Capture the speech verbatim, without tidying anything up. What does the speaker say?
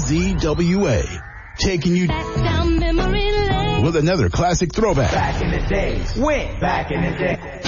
Z W A, taking you down memory lane with another classic throwback. Back in the days, when? Back in the day.